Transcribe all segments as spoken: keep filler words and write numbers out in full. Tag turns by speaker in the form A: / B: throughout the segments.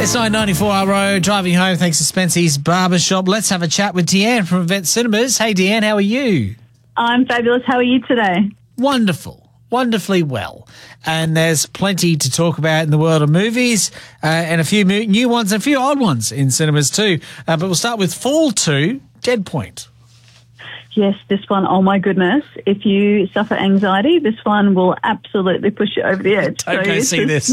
A: It's nine ninety-four R Road, driving home thanks to Spency's Barbershop. Let's have a chat with Deanne from Event Cinemas. Hey, Deanne, how are you?
B: I'm fabulous. How are you today?
A: Wonderful. Wonderfully well. And there's plenty to talk about in the world of movies uh, and a few mo- new ones and a few old ones in cinemas too. Uh, but we'll start with Fall two, Dead Point.
B: Yes, this one, oh my goodness. If you suffer anxiety, this one will absolutely push you over the edge.
A: Don't
B: so
A: go see
B: a,
A: this.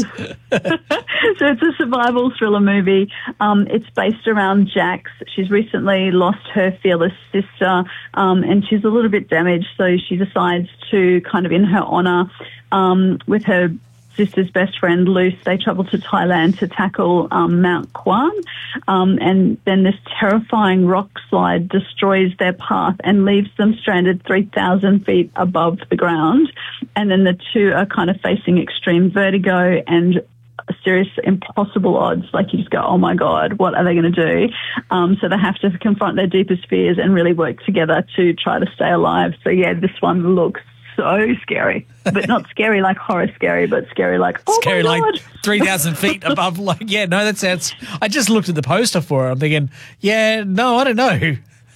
B: So it's a survival thriller movie. Um, it's based around Jax. She's recently lost her fearless sister, um, and she's a little bit damaged, so she decides to kind of in her honour, um, with her sister's best friend, Luce, they travel to Thailand to tackle um, Mount Kwan, um, and then this terrifying rock slide destroys their path and leaves them stranded three thousand feet above the ground. And then the two are kind of facing extreme vertigo and serious impossible odds. Like you just go, oh my God, what are they going to do? Um, so they have to confront their deepest fears and really work together to try to stay alive. So yeah, this one looks so scary, but not scary like horror scary, but scary like, oh
A: Scary
B: my God.
A: like three thousand feet above. Like, yeah, no, that sounds... I just looked at the poster for it. I'm thinking, yeah, no, I don't know.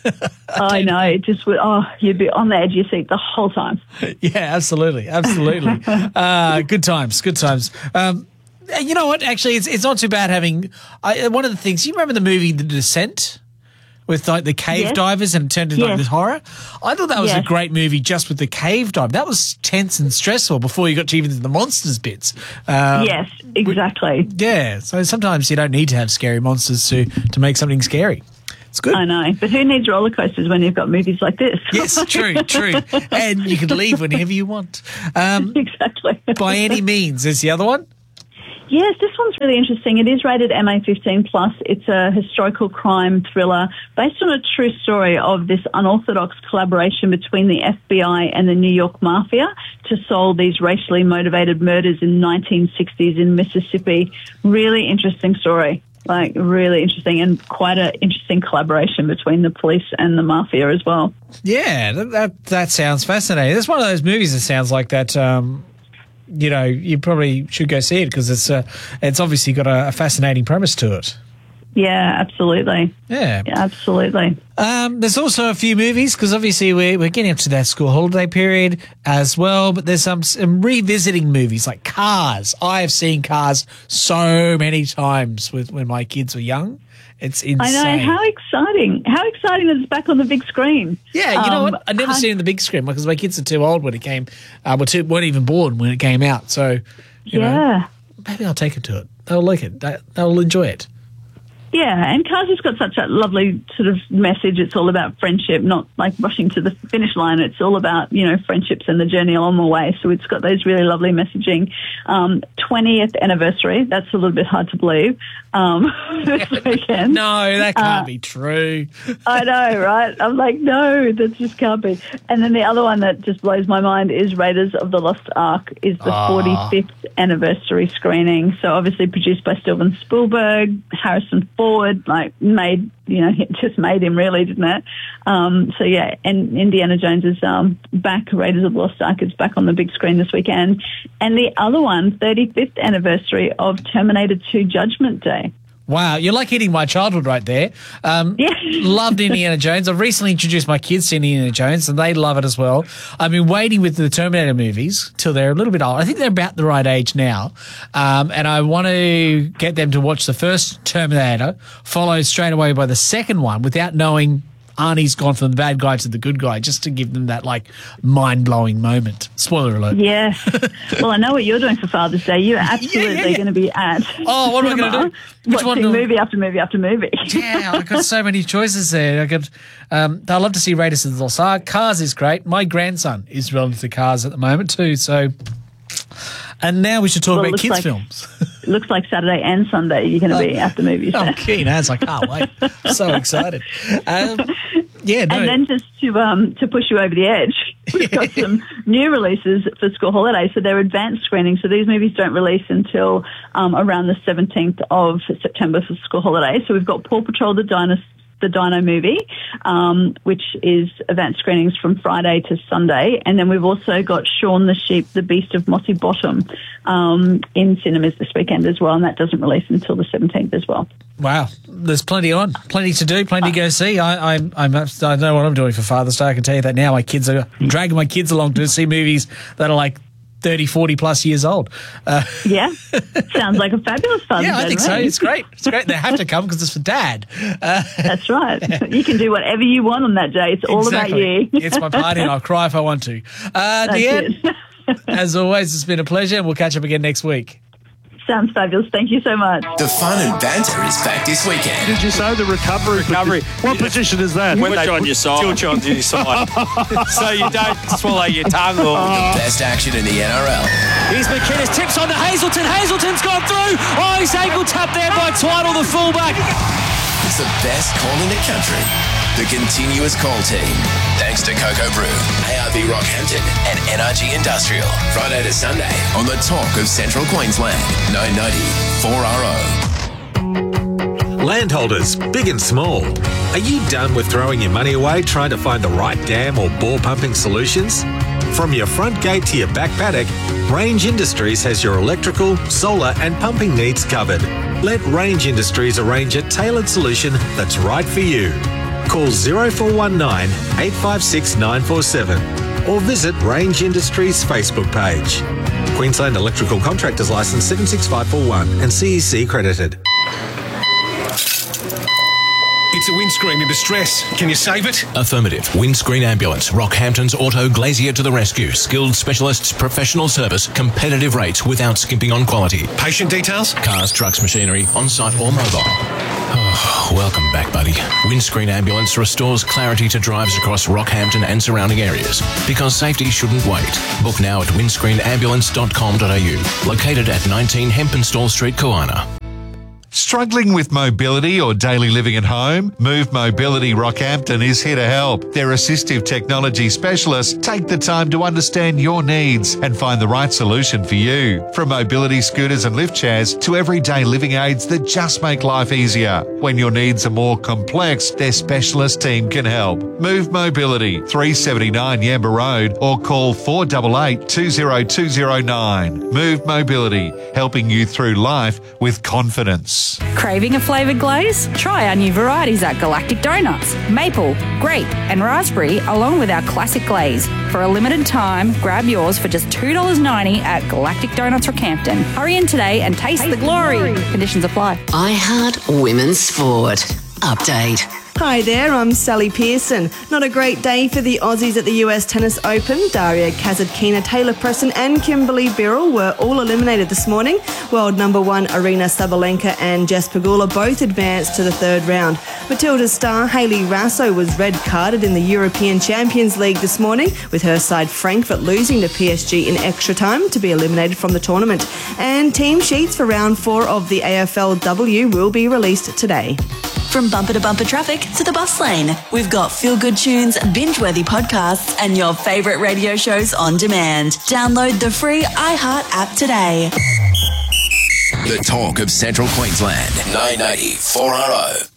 B: I know, it just would, oh, you'd be on the edge of your seat the whole time.
A: Yeah, absolutely, absolutely. uh, good times, good times. Um, you know what, actually, it's it's not too bad having... I, one of the things, you remember the movie The Descent? With like the cave
B: yes.
A: divers and it turned into
B: yes.
A: like this horror. I thought that was
B: yes.
A: a great movie just with the cave dive. That was tense and stressful before you got to even the monsters bits. Um,
B: yes, exactly.
A: We, yeah, so sometimes you don't need to have scary monsters to, to make something scary. It's good.
B: I know, but who needs roller coasters when you've got movies like this?
A: Yes, true, true. And you can leave whenever you want. Um,
B: exactly.
A: By Any Means is the other one?
B: Yes, this one's really interesting. It is rated M A fifteen plus. It's a historical crime thriller based on a true story of this unorthodox collaboration between the F B I and the New York Mafia to solve these racially motivated murders in the nineteen sixties in Mississippi. Really interesting story. Like, really interesting, and quite an interesting collaboration between the police and the mafia as well.
A: Yeah, that that, that sounds fascinating. It's one of those movies that sounds like that... Um you know, you probably should go see it because it's uh, it's obviously got a, a fascinating premise to it.
B: Yeah, absolutely.
A: Yeah.
B: yeah absolutely.
A: Um, there's also a few movies because obviously we're, we're getting up to that school holiday period as well, but there's some, some revisiting movies like Cars. I have seen Cars so many times with when my kids were young. It's insane.
B: I know. How exciting. How exciting that it's back on the big screen.
A: Yeah, you know
B: um,
A: what? I've never I, seen it in the big screen because my kids are too old when it came, uh, were too, weren't even born when it came out. So, you
B: yeah.
A: know, maybe I'll take them to it. They'll like it. They'll enjoy it.
B: Yeah, and Cars has got such a lovely sort of message. It's all about friendship, not like rushing to the finish line. It's all about, you know, friendships and the journey along the way. So it's got those really lovely messaging. Um, twentieth anniversary, that's a little bit hard to believe, um, this weekend.
A: No, that can't
B: uh,
A: be true.
B: I know, right? I'm like, no, that just can't be. And then the other one that just blows my mind is Raiders of the Lost Ark is the
A: oh.
B: forty-fifth anniversary screening. So obviously produced by Steven Spielberg, Harrison Ford, like made, you know, it just made him really, didn't it? Um, so yeah, and Indiana Jones is um, back. Raiders of the Lost Ark is back on the big screen this weekend. And the other one, thirty-fifth anniversary of Terminator two Judgment Day.
A: Wow, you're like hitting my childhood right there. Um,
B: yeah.
A: Loved Indiana Jones. I've recently introduced my kids to Indiana Jones, and they love it as well. I've been waiting with the Terminator movies till they're a little bit old. I think they're about the right age now. Um, and I want to get them to watch the first Terminator, followed straight away by the second one without knowing Arnie's gone from the bad guy to the good guy, just to give them that, like, mind-blowing moment. Spoiler alert.
B: Yeah. Well, I know what you're doing for Father's Day. You're absolutely yeah, yeah, yeah. going to be at
A: Oh, what am I going to do? Which
B: watching
A: one?
B: movie after movie after movie.
A: Yeah, I've got so many choices there. I could, um, I love to see Raiders of the Lost Ark. Cars is great. My grandson is really into Cars at the moment too, so... And now we should talk
B: well,
A: about kids'
B: like,
A: films.
B: It looks like Saturday and Sunday you're going to be at the movies.
A: I'm keen as I can't wait. So excited. Um, yeah, no.
B: And then just to um, to push you over the edge, we've got some new releases for school holidays. So they're advanced screenings. So these movies don't release until um, around the seventeenth of September for school holidays. So we've got Paw Patrol the Dinosaur. the Dino movie, um, which is event screenings from Friday to Sunday. And then we've also got Shaun the Sheep, the Beast of Mossy Bottom, um, in cinemas this weekend as well, and that doesn't release until the seventeenth as well.
A: Wow, there's plenty on, plenty to do, plenty to go see. I, I'm, I'm, I know what I'm doing for Father's Day. I can tell you that now. My kids are I'm dragging my kids along to see movies that are like thirty, forty plus years old. Uh,
B: yeah, sounds like a fabulous Father's Day.
A: Yeah, I think so. It's great. It's great. They have to come because it's for Dad. Uh,
B: That's right. You can do whatever you want on that day. It's all
A: exactly.
B: about you.
A: It's my party and I'll cry if I want to. Uh, Deanne, as always, it's been a pleasure and we'll catch up again next week.
B: Sounds fabulous. Thank you so much.
C: The fun and banter is back this weekend.
D: Did you say the recovery?
E: Recovery.
D: What yeah. position is that?
E: When they on your side. Tilt you on your side. So you don't swallow your tongue. Or...
C: The best action in the N R L.
E: Here's McInnes, tips on to Hazelton. Hazelton's gone through. Oh, he's ankle tapped there by Twiddle, the fullback.
C: It's the best call in the country. The continuous call team. Thanks to Cocoa Brew, A R B Rockhampton and N R G Industrial. Friday to Sunday on the Talk of Central Queensland. nine ninety four R O.
F: Landholders, big and small. Are you done with throwing your money away trying to find the right dam or bore pumping solutions? From your front gate to your back paddock, Range Industries has your electrical, solar and pumping needs covered. Let Range Industries arrange a tailored solution that's right for you. Call zero four one nine, eight five six, nine four seven or visit Range Industries Facebook page. Queensland Electrical Contractors Licence seven six five four one and C E C accredited.
G: It's a windscreen in distress. Can you save it?
H: Affirmative. Windscreen Ambulance. Rockhampton's Auto Glazier to the rescue. Skilled specialists, professional service, competitive rates without skimping on quality.
G: Patient details?
H: Cars, trucks, machinery, on-site or mobile. Oh, welcome back, buddy. Windscreen Ambulance restores clarity to drives across Rockhampton and surrounding areas. Because safety shouldn't wait. Book now at windscreen ambulance dot com dot a u. Located at nineteen Hempenstall Street, Kawana.
I: Struggling with mobility or daily living at home? Move Mobility Rockhampton is here to help. Their assistive technology specialists take the time to understand your needs and find the right solution for you. From mobility scooters and lift chairs to everyday living aids that just make life easier. When your needs are more complex, their specialist team can help. Move Mobility, three seventy-nine Yamba Road, or call four eight eight, two zero two zero nine. Move Mobility, helping you through life with confidence.
J: Craving a flavoured glaze? Try our new varieties at Galactic Donuts. Maple, grape and raspberry along with our classic glaze. For a limited time, grab yours for just two dollars ninety at Galactic Donuts Rockhampton. Hurry in today and taste, taste the glory. glory. Conditions apply.
K: iHeart Women's Sport. Update.
L: Hi there, I'm Sally Pearson. Not a great day for the Aussies at the U S Tennis Open. Daria Kasatkina, Taylor Preston and Kimberly Birrell were all eliminated this morning. World number one Arina Sabalenka and Jess Pegula both advanced to the third round. Matilda's star Hayley Raso was red-carded in the European Champions League this morning, with her side Frankfurt losing to P S G in extra time to be eliminated from the tournament. And team sheets for round four of the A F L W will be released today.
K: From bumper to bumper traffic to the bus lane, we've got feel-good tunes, binge-worthy podcasts, and your favourite radio shows on demand. Download the free iHeart app today.
C: The Talk of Central Queensland. nine ninety four R O.